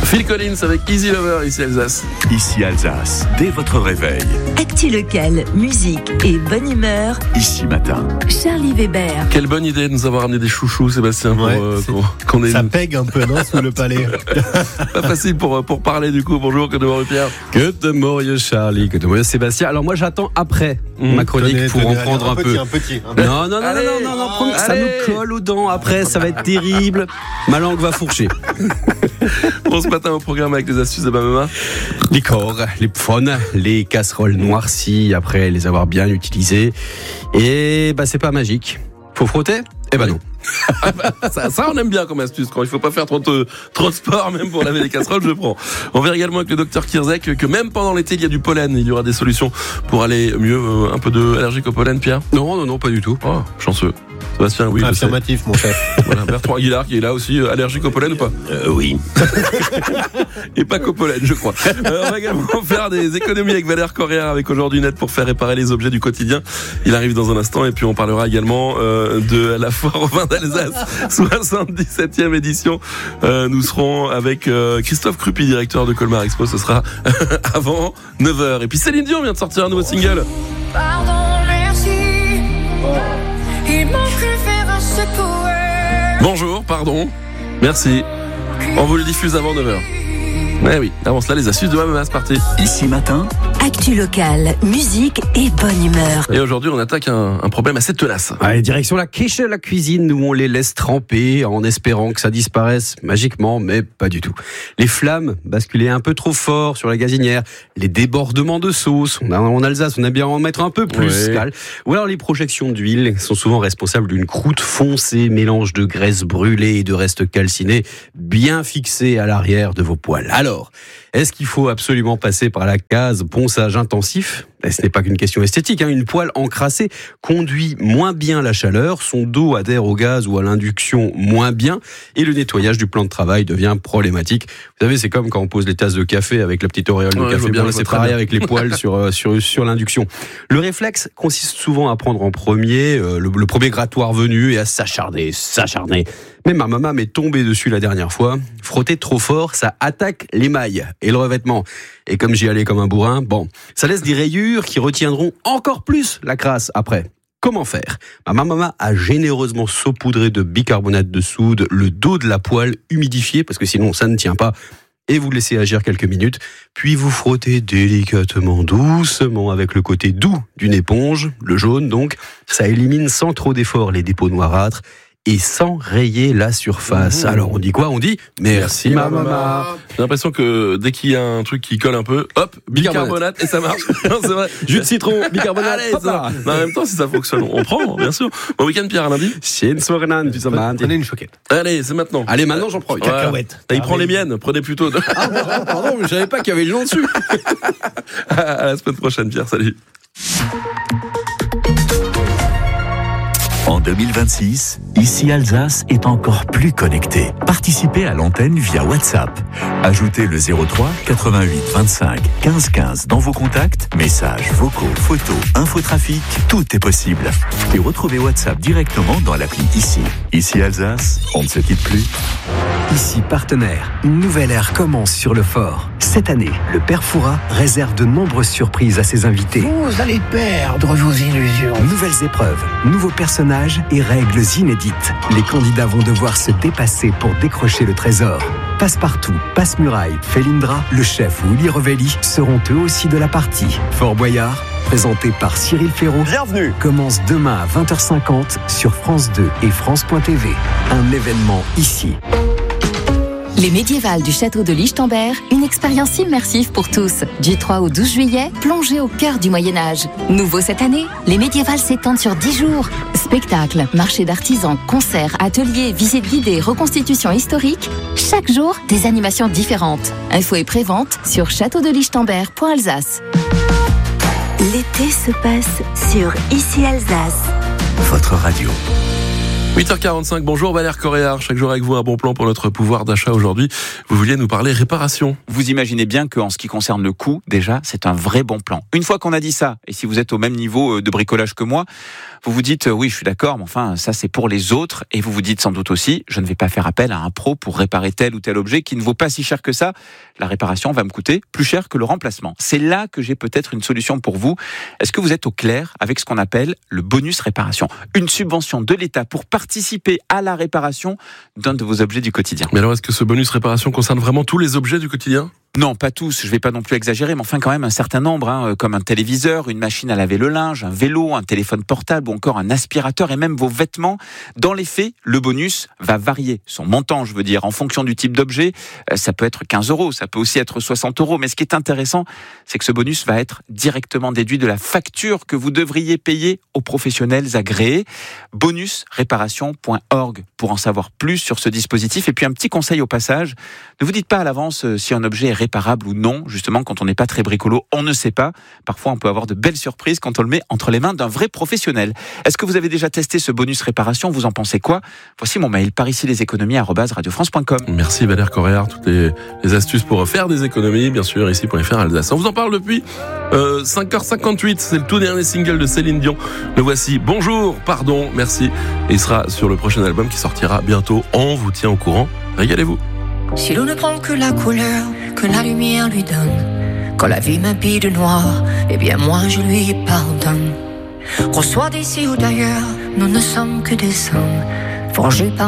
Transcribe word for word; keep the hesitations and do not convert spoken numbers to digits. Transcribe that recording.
Phil Collins avec Easy Lover, ici Alsace. Ici Alsace, dès votre réveil. Actu local, musique et bonne humeur. Ici matin. Charlie Weber. Quelle bonne idée de nous avoir amené des chouchous, Sébastien, pour, Ouais, euh, c'est- qu'on, qu'on ait Ça une... pègue un peu, non, sous le palais. Pas facile pour, pour parler du coup. Bonjour, que de Pierre. Que de Morieux Charlie, que de Morieux Sébastien. Alors moi j'attends après Mmh, ma chronique Tenez, pour tenez, en allez, prendre un, un peu. petit, un petit, un petit. Non, non, non, non, Allez, non, non, non, promis, ça allez. me colle aux dents après, ça va être terrible. Ma langue va fourcher. Bon, ce matin au programme avec les astuces de ma maman. Les corps, les pfones, les casseroles noircies après les avoir bien utilisées. Et bah c'est pas magique. Faut frotter ? Eh ben non. Ça, ça, on aime bien comme astuce. Quand il faut pas faire trop de, trop de sport, même pour laver les casseroles, je prends. On verra également avec le docteur Kirzek que même pendant l'été, il y a du pollen. Il y aura des solutions pour aller mieux. Euh, un peu de allergique au pollen, Pierre? Non, non, non, pas du tout. Oh, chanceux. Sébastien, oui, je sais. Affirmatif, mon chef. Voilà, Bertrand Aguilar qui est là aussi, euh, allergique au pollen ou pas? Euh, oui. Et pas qu'au pollen, je crois. Euh, on va également faire des économies avec Valère Correa, avec aujourd'hui une aide pour faire réparer les objets du quotidien. Il arrive dans un instant, et puis on parlera également euh, de la foire au vin d'Alsace, soixante-dix-septième édition. Euh, nous serons avec euh, Christophe Crupi, directeur de Colmar Expo. Ce sera avant neuf heures. Et puis Céline Dion vient de sortir un nouveau single. Pardon, merci. Il manque référence poète. Bonjour, pardon, merci. On vous le diffuse avant neuf heures. Eh oui, avant cela, les astuces de ma maman, c'est parti. Ici matin. Actu local, musique et bonne humeur. Et aujourd'hui, on attaque un, un problème assez tenace. Allez, direction la quiche, la cuisine, où on les laisse tremper en espérant que ça disparaisse magiquement, mais pas du tout. Les flammes basculaient un peu trop fort sur la gazinière, les débordements de sauce, on a, en Alsace, on aime bien en mettre un peu plus, Ouais. cal. Ou alors les projections d'huile sont souvent responsables d'une croûte foncée, mélange de graisse brûlée et de restes calcinés, bien fixés à l'arrière de vos poêles. Alors, est-ce qu'il faut absolument passer par la case ponçage intensif ? Et ce n'est pas qu'une question esthétique, hein. Une poêle encrassée conduit moins bien la chaleur, son dos adhère au gaz ou à l'induction moins bien, et le nettoyage du plan de travail devient problématique. Vous savez, c'est comme quand on pose les tasses de café avec la petite auréole de Ouais, je café. vois bien, Bon, là, je c'est vois très pareil bien. avec les poêles sur, euh, sur, sur l'induction. Le réflexe consiste souvent à prendre en premier euh, le, le premier grattoir venu et à s'acharner, s'acharner. Mais ma maman m'est tombée dessus la dernière fois. Frotter trop fort, ça attaque l'émail et le revêtement. Et comme j'y allais comme un bourrin, bon, ça laisse des rayures qui retiendront encore plus la crasse après. Comment faire ? Ma maman a généreusement saupoudré de bicarbonate de soude le dos de la poêle humidifié, parce que sinon ça ne tient pas. Et vous laissez agir quelques minutes, puis vous frottez délicatement, doucement, avec le côté doux d'une éponge, le jaune donc. Ça élimine sans trop d'effort les dépôts noirâtres et sans rayer la surface. Mmh. Alors on dit quoi ? On dit merci, ma maman. J'ai l'impression que dès qu'il y a un truc qui colle un peu, hop, bicarbonate, et ça marche. Non, c'est vrai. Jus de citron, bicarbonate, Allez, hop ça. là. Non, en même temps, si ça fonctionne, on prend, bien sûr. Bon week-end, Pierre, à lundi. Schönes Wochenende zusammen. Prenez une choquette. Allez, c'est maintenant. Allez, maintenant j'en prends une. Ouais. Cacahuète. Il prend les miennes, prenez plutôt. De... Ah, pardon, mais je savais pas qu'il y avait le nom dessus. À la semaine prochaine, Pierre, salut. En deux mille vingt-six, Ici Alsace est encore plus connecté. Participez à l'antenne via WhatsApp. Ajoutez le zéro trois quatre-vingt-huit vingt-cinq quinze quinze dans vos contacts. Messages, vocaux, photos, infotrafic, tout est possible. Et retrouvez WhatsApp directement dans l'appli Ici. Ici Alsace, on ne se quitte plus. Ici partenaire, une nouvelle ère commence sur le fort. Cette année, le Père Fouras réserve de nombreuses surprises à ses invités. Vous allez perdre vos illusions. Nouvelles épreuves, nouveaux personnages et règles inédites. Les candidats vont devoir se dépasser pour décrocher le trésor. Passe-partout, Passe-Muraille, Felindra, le chef Willy Revelli seront eux aussi de la partie. Fort Boyard, présenté par Cyril Ferraud, Bienvenue. commence demain à vingt heures cinquante sur France deux et France point T V. Un événement ici. Les médiévales du château de Lichtenberg, une expérience immersive pour tous. Du trois au douze juillet, plongez au cœur du Moyen-Âge. Nouveau cette année, les médiévales s'étendent sur dix jours. Spectacles, marchés d'artisans, concerts, ateliers, visites guidées, reconstitutions historiques. Chaque jour, des animations différentes. Info et prévente sur château de lichtenberg point alsace. L'été se passe sur Ici Alsace. Votre radio. huit heures quarante-cinq, bonjour Valère Coréard, chaque jour avec vous un bon plan pour notre pouvoir d'achat aujourd'hui. Vous vouliez nous parler réparation. Vous imaginez bien qu'en ce qui concerne le coût, déjà, c'est un vrai bon plan. Une fois qu'on a dit ça, et si vous êtes au même niveau de bricolage que moi, vous vous dites, oui, je suis d'accord, mais enfin, ça c'est pour les autres, et vous vous dites sans doute aussi, je ne vais pas faire appel à un pro pour réparer tel ou tel objet qui ne vaut pas si cher que ça. La réparation va me coûter plus cher que le remplacement. C'est là que j'ai peut-être une solution pour vous. Est-ce que vous êtes au clair avec ce qu'on appelle le bonus réparation? Une subvention de l'État pour participer à la réparation d'un de vos objets du quotidien. Mais alors, est-ce que ce bonus réparation concerne vraiment tous les objets du quotidien ? Non, pas tous, je vais pas non plus exagérer, mais enfin quand même un certain nombre, hein, comme un téléviseur, une machine à laver le linge, un vélo, un téléphone portable ou encore un aspirateur et même vos vêtements. Dans les faits, le bonus va varier. Son montant, je veux dire, en fonction du type d'objet, ça peut être quinze euros, ça peut aussi être soixante euros. Mais ce qui est intéressant, c'est que ce bonus va être directement déduit de la facture que vous devriez payer aux professionnels agréés. bonus réparation point org pour en savoir plus sur ce dispositif. Et puis un petit conseil au passage, ne vous dites pas à l'avance si un objet est réparable ou non, justement quand on n'est pas très bricolo, on ne sait pas. Parfois on peut avoir de belles surprises quand on le met entre les mains d'un vrai professionnel. Est-ce que vous avez déjà testé ce bonus réparation? Vous en pensez quoi? Voici mon mail, par ici les économies arobase radio france point com. Merci Valère Coréard, toutes les, les astuces pour faire des économies, bien sûr, ici point f r Alsace. On vous en parle depuis euh, cinq heures cinquante-huit, c'est le tout dernier single de Céline Dion. Le voici, bonjour, pardon, merci. Et il sera sur le prochain album qui sortira bientôt. On vous tient au courant, régalez-vous. Si l'on ne prend que la couleur que la lumière lui donne, quand la vie m'habille de noir, eh bien moi je lui pardonne. Qu'on soit d'ici ou d'ailleurs, nous ne sommes que des hommes forgés par